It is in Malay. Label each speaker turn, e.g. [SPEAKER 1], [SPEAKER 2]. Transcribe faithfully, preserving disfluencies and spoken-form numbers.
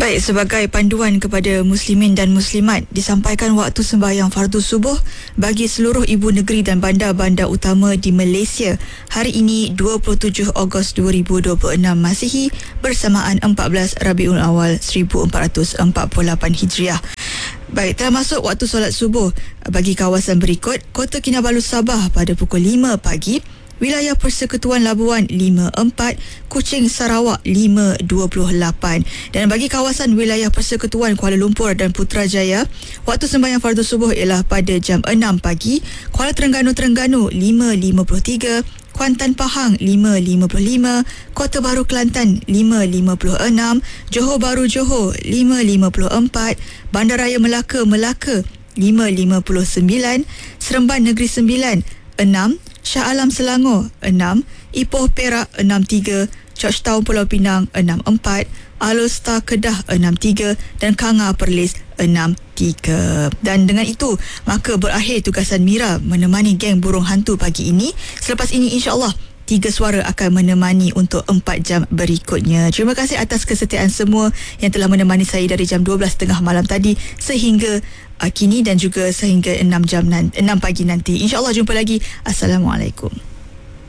[SPEAKER 1] Baik, sebagai panduan kepada muslimin dan muslimat, disampaikan waktu sembahyang fardu subuh bagi seluruh ibu negeri dan bandar-bandar utama di Malaysia hari ini dua puluh tujuh Ogos dua ribu dua puluh enam Masihi bersamaan empat belas Rabiul Awal seribu empat ratus empat puluh lapan Hijriah. Baik, telah masuk waktu solat subuh bagi kawasan berikut: Kota Kinabalu Sabah pada pukul lima pagi, Wilayah Persekutuan Labuan lima empat, Kuching Sarawak lima dua puluh lapan. Dan bagi kawasan wilayah Persekutuan Kuala Lumpur dan Putrajaya, waktu sembahyang fardu subuh ialah pada jam enam pagi, Kuala Terengganu-Terengganu lima lima puluh tiga, Kuantan Pahang lima lima puluh lima, Kota Baru Kelantan lima lima puluh enam, Johor Bahru Johor lima lima puluh empat, Bandaraya Melaka Melaka lima lima puluh sembilan, Seremban Negeri Sembilan enam, Shah Alam Selangor enam, Ipoh Perak enam tiga, Georgetown Pulau Pinang enam empat, Alor Star Kedah enam tiga dan Kanga Perlis enam tiga. Dan dengan itu, maka berakhir tugasan Mira menemani geng burung hantu pagi ini. Selepas ini, insya-Allah Tiga Suara akan menemani untuk empat jam berikutnya. Terima kasih atas kesetiaan semua yang telah menemani saya dari jam dua belas tiga puluh malam tadi sehingga uh, kini dan juga sehingga enam jam nanti, enam pagi nanti. InsyaAllah jumpa lagi. Assalamualaikum.